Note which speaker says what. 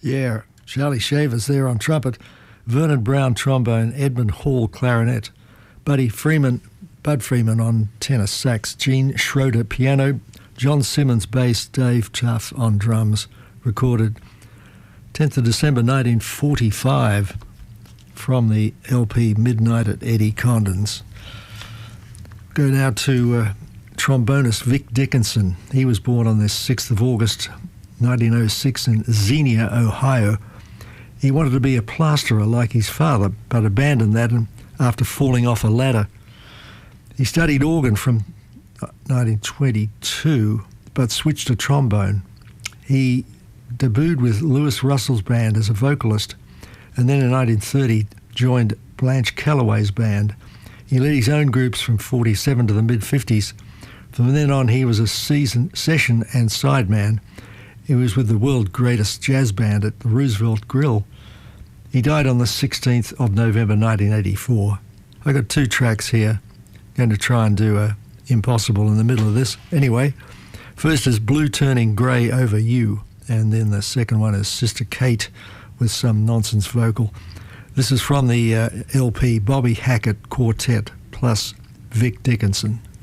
Speaker 1: Yeah, Charlie Shavers there on trumpet, Vernon Brown trombone, Edmund Hall clarinet, Bud Freeman on tenor sax, Gene Schroeder piano, John Simmons bass, Dave Tuff on drums. Recorded 10th of December 1945 from the LP Midnight at Eddie Condon's. Go now to trombonist Vic Dickinson. He was born on the 6th of August 1906 in Xenia, Ohio. He wanted to be a plasterer like his father, but abandoned that after falling off a ladder. He studied organ from 1922, but switched to trombone. He debuted with Louis Russell's band as a vocalist, and then in 1930 joined Blanche Calloway's band. He led his own groups from 47 to the mid-50s. From then on, he was a session and sideman. He was with the world's greatest jazz band at the Roosevelt Grill. He died on the 16th of November 1984. I got two tracks here. Going to try and do a Impossible in the middle of this. Anyway, first is Blue Turning Grey Over You, and then the second one is Sister Kate with some nonsense vocal. This is from the LP Bobby Hackett Quartet plus Vic Dickinson.